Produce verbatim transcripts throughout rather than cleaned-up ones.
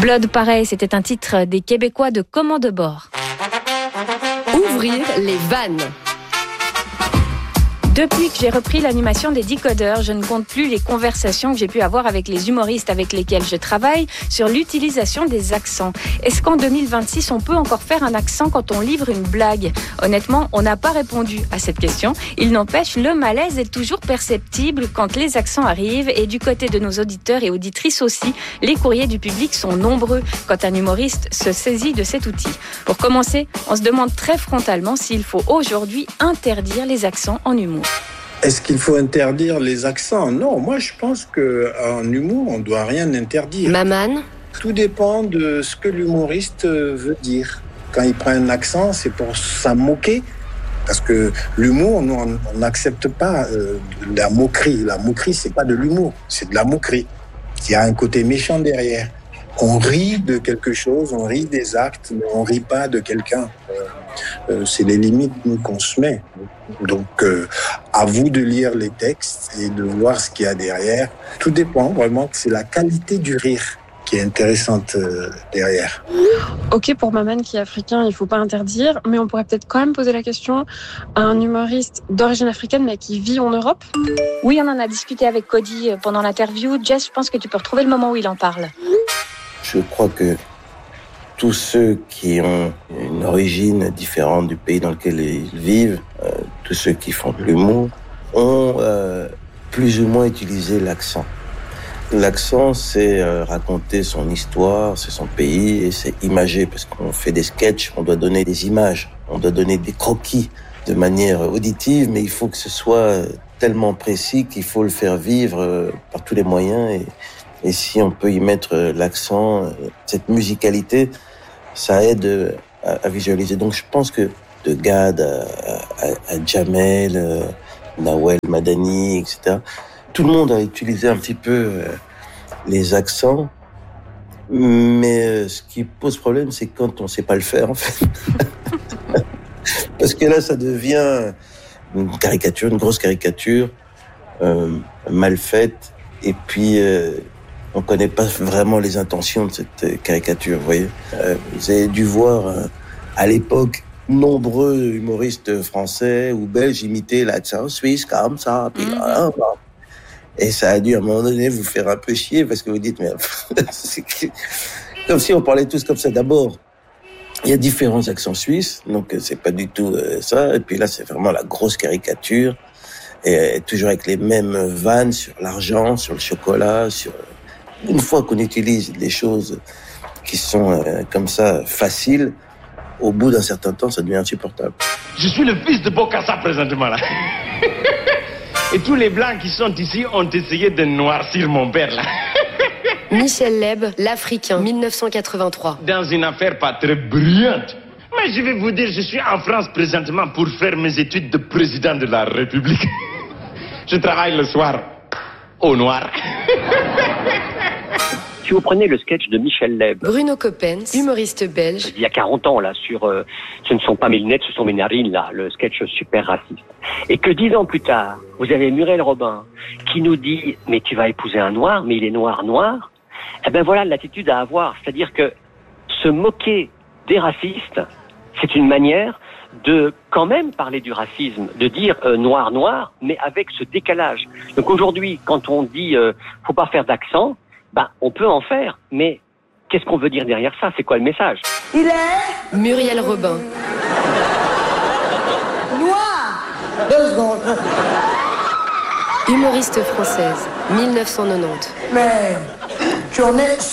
Blood pareil, c'était un titre des Québécois de Comment de bord. Ouvrir les vannes. Depuis que j'ai repris l'animation des Décodeurs, je ne compte plus les conversations que j'ai pu avoir avec les humoristes avec lesquels je travaille sur l'utilisation des accents. Est-ce qu'en deux mille vingt-six, on peut encore faire un accent quand on livre une blague ? Honnêtement, on n'a pas répondu à cette question. Il n'empêche, le malaise est toujours perceptible quand les accents arrivent et du côté de nos auditeurs et auditrices aussi, les courriers du public sont nombreux quand un humoriste se saisit de cet outil. Pour commencer, on se demande très frontalement s'il faut aujourd'hui interdire les accents en humour. Est-ce qu'il faut interdire les accents ? Non, moi je pense qu'en humour, on ne doit rien interdire. Maman ? Tout dépend de ce que l'humoriste veut dire. Quand il prend un accent, c'est pour s'en moquer. Parce que l'humour, nous, on n'accepte pas euh, la moquerie. La moquerie, c'est pas de l'humour, c'est de la moquerie. Il y a un côté méchant derrière. On rit de quelque chose, on rit des actes, mais on rit pas de quelqu'un. Euh, euh, c'est les limites nous, qu'on se met. Donc, euh, à vous de lire les textes et de voir ce qu'il y a derrière. Tout dépend vraiment, c'est la qualité du rire qui est intéressante euh, derrière. Ok, pour Maman qui est africain, il faut pas interdire, mais on pourrait peut-être quand même poser la question à un humoriste d'origine africaine mais qui vit en Europe. Oui, on en a discuté avec Cody pendant l'interview. Jess, je pense que tu peux retrouver le moment où il en parle. Je crois que tous ceux qui ont une origine différente du pays dans lequel ils vivent, euh, tous ceux qui font de l'humour, ont euh, plus ou moins utilisé l'accent. L'accent, c'est euh, raconter son histoire, c'est son pays et c'est imager, parce qu'on fait des sketchs, on doit donner des images, on doit donner des croquis de manière auditive, mais il faut que ce soit tellement précis qu'il faut le faire vivre euh, par tous les moyens et Et si on peut y mettre l'accent, cette musicalité, ça aide à, à visualiser. Donc je pense que de Gad à, à, à Jamel, Nawel Madani, et cetera, tout le monde a utilisé un petit peu les accents. Mais ce qui pose problème, c'est quand on ne sait pas le faire, en fait. Parce que là, ça devient une caricature, une grosse caricature, euh, mal faite. Et puis... Euh, on ne connaît pas vraiment les intentions de cette caricature, vous voyez. Euh, vous avez dû voir, euh, à l'époque, nombreux humoristes français ou belges imiter l'accent suisse comme ça. Puis, mm-hmm. ah, bah. Et ça a dû, à un moment donné, vous faire un peu chier parce que vous dites, mais c'est comme si on parlait tous comme ça. D'abord, il y a différents accents suisses, donc c'est pas du tout euh, ça. Et puis là, c'est vraiment la grosse caricature. Et toujours avec les mêmes vannes sur l'argent, sur le chocolat, sur... Une fois qu'on utilise des choses qui sont euh, comme ça faciles, au bout d'un certain temps, ça devient insupportable. Je suis le fils de Bokassa présentement là. Et tous les blancs qui sont ici ont essayé de noircir mon père là. Michel Leb, l'Africain, dix-neuf cent quatre-vingt-trois. Dans une affaire pas très brillante. Mais je vais vous dire, je suis en France présentement pour faire mes études de président de la République. Je travaille le soir au noir. Si vous prenez le sketch de Michel Leb, Bruno Coppens, humoriste belge, il y a quarante ans là, sur euh, ce ne sont pas mes lunettes, ce sont mes narines là, le sketch super raciste. Et que dix ans plus tard, vous avez Muriel Robin qui nous dit mais tu vas épouser un noir, mais il est noir noir. Eh ben voilà l'attitude à avoir, c'est-à-dire que se moquer des racistes, c'est une manière de quand même parler du racisme, de dire euh, noir noir, mais avec ce décalage. Donc aujourd'hui, quand on dit euh, faut pas faire d'accent, ben, on peut en faire, mais qu'est-ce qu'on veut dire derrière ça ? C'est quoi le message ? Il est Muriel Robin. Noir. Deux secondes. Humoriste française, dix-neuf cent quatre-vingt-dix. Mais tu en es sûr ?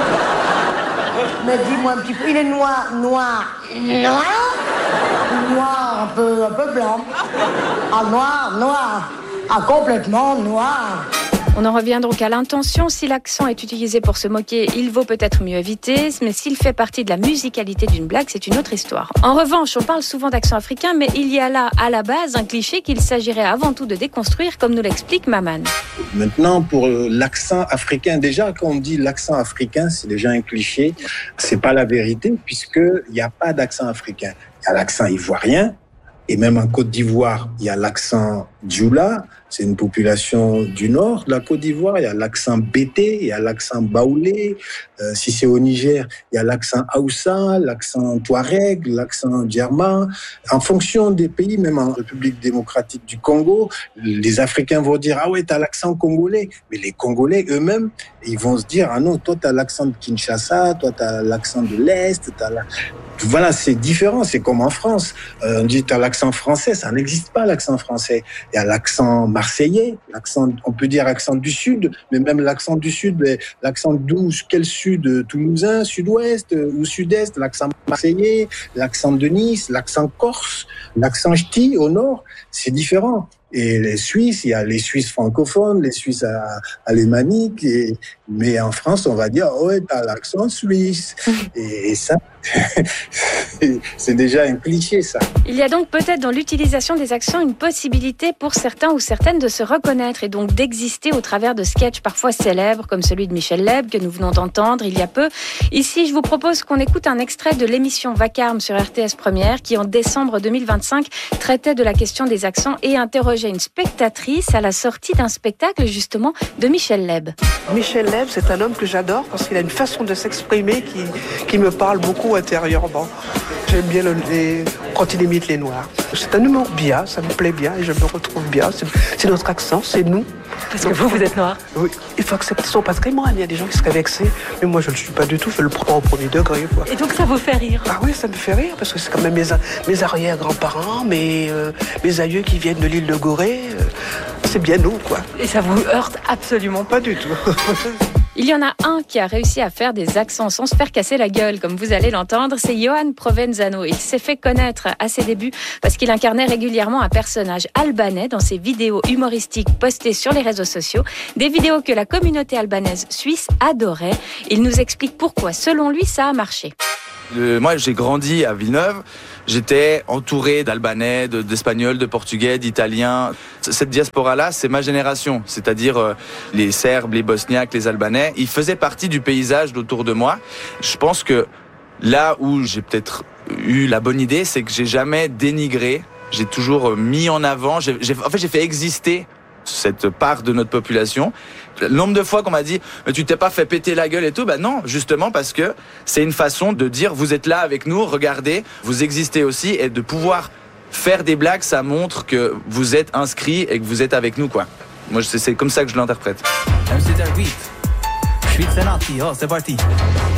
Mais dis-moi un petit peu, il est noir, noir, noir, noir, un peu, un peu blanc. Ah, noir, noir. Ah, complètement noir. On en revient donc à l'intention. Si l'accent est utilisé pour se moquer, il vaut peut-être mieux éviter. Mais s'il fait partie de la musicalité d'une blague, c'est une autre histoire. En revanche, on parle souvent d'accent africain, mais il y a là, à la base, un cliché qu'il s'agirait avant tout de déconstruire, comme nous l'explique Maman. Maintenant, pour l'accent africain, déjà, quand on dit l'accent africain, c'est déjà un cliché. C'est pas la vérité, puisqu'il n'y a pas d'accent africain. Il y a l'accent ivoirien, et même en Côte d'Ivoire, il y a l'accent djoula. c'est une population du nord de la Côte d'Ivoire. Il y a l'accent bété, il y a l'accent baoulé. Euh, si c'est au Niger, il y a l'accent Haoussa, l'accent Touareg, l'accent Djerma. En fonction des pays, même en République démocratique du Congo, les Africains vont dire « Ah ouais, t'as l'accent congolais ». Mais les Congolais eux-mêmes, ils vont se dire « Ah non, toi, t'as l'accent de Kinshasa, toi, t'as l'accent de l'Est, t'as la... » Voilà, c'est différent, c'est comme en France. Euh, on dit t'as l'accent français, ça n'existe pas l'accent français. Il y a l'accent marseillais, l'accent, on peut dire accent du sud, mais même l'accent du sud, mais l'accent d'où, quel sud, toulousain, sud-ouest ou sud-est, l'accent marseillais, l'accent de Nice, l'accent corse, l'accent ch'ti au nord, c'est différent. Et les Suisses, il y a les Suisses francophones, les Suisses alémaniques, et, mais en France, on va dire, oh, t'as l'accent suisse. Et, et ça, c'est déjà un cliché, ça. Il y a donc peut-être dans l'utilisation des accents une possibilité pour certains ou certaines de se reconnaître et donc d'exister au travers de sketchs parfois célèbres, comme celui de Michel Leb, que nous venons d'entendre il y a peu. Ici, je vous propose qu'on écoute un extrait de l'émission Vacarme sur R T S Première, qui en décembre deux mille vingt-cinq traitait de la question des accents et interrogeait une spectatrice à la sortie d'un spectacle justement de Michel Leb. Michel Leb, c'est un homme que j'adore parce qu'il a une façon de s'exprimer qui, qui me parle beaucoup intérieurement. J'aime bien le, les, quand il imite les Noirs. C'est un humour bien, ça me plaît bien et je me retrouve bien. C'est, c'est notre accent, c'est nous. Parce que vous, vous êtes noir. Oui, il faut accepter son patrimoine. Il y a des gens qui seraient vexés, mais moi je ne le suis pas du tout, je le prends au premier degré. Quoi. Et donc ça vous fait rire? Ah oui, ça me fait rire, parce que c'est quand même mes, mes arrière-grands-parents, mes, euh, mes aïeux qui viennent de l'île de Gorée. Euh, c'est bien nous, quoi. Et ça vous heurte absolument pas du tout. Il y en a un qui a réussi à faire des accents sans se faire casser la gueule, comme vous allez l'entendre, c'est Johan Provenzano. Il s'est fait connaître à ses débuts parce qu'il incarnait régulièrement un personnage albanais dans ses vidéos humoristiques postées sur les réseaux sociaux, des vidéos que la communauté albanaise suisse adorait. Il nous explique pourquoi, selon lui, ça a marché. Euh, moi, j'ai grandi à Villeneuve. J'étais entouré d'Albanais, de, d'Espagnols, de Portugais, d'Italiens. Cette diaspora-là, c'est ma génération, c'est-à-dire euh, les Serbes, les Bosniaques, les Albanais. Ils faisaient partie du paysage autour de moi. Je pense que là où j'ai peut-être eu la bonne idée, c'est que j'ai jamais dénigré. J'ai toujours mis en avant. J'ai, j'ai, en fait, j'ai fait exister cette part de notre population. Le nombre de fois qu'on m'a dit « tu t'es pas fait péter la gueule et tout », ben non, justement parce que c'est une façon de dire « vous êtes là avec nous, regardez, vous existez aussi » et de pouvoir faire des blagues, ça montre que vous êtes inscrits et que vous êtes avec nous, quoi. Moi, c'est, c'est comme ça que je l'interprète. M C huit, huit c'est parti, oh, c'est parti.